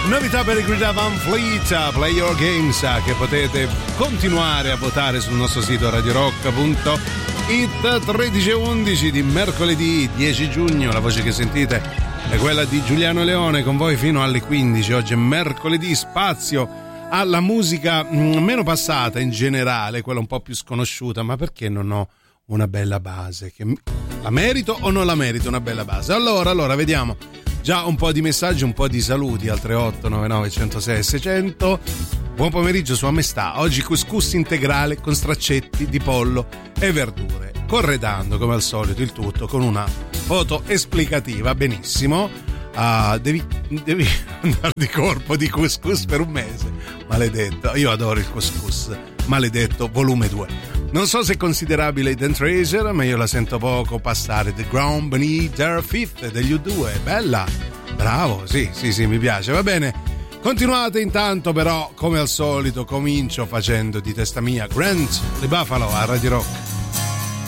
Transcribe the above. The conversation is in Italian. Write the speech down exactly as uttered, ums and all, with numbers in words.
Novità per i Greta Van Fleet, Play Your Games, che potete continuare a votare sul nostro sito radio rock punto it. Tredici e undici di mercoledì dieci giugno. La voce che sentite è quella di Giuliano Leone, con voi fino alle quindici. Oggi è mercoledì, spazio alla musica meno passata in generale, quella un po' più sconosciuta. Ma perché non ho una bella base? Che la merito o non la merito una bella base? Allora, allora vediamo. Già un po' di messaggi, un po' di saluti al tre otto nove nove uno zero sei sei zero zero. Buon pomeriggio Sua Maestà. Oggi couscous integrale con straccetti di pollo e verdure, corredando come al solito il tutto con una foto esplicativa. Benissimo. Uh, devi, devi andare di corpo di couscous per un mese. Maledetto. Io adoro il couscous. Maledetto, volume due. Non so se è considerabile Hidden Treasure, ma io la sento poco passare. The Ground Beneath Their Feet degli U due. Bella. Bravo, sì, sì, sì, mi piace. Va bene. Continuate intanto, però, come al solito, comincio facendo di testa mia Grant di Buffalo a Radio Rock.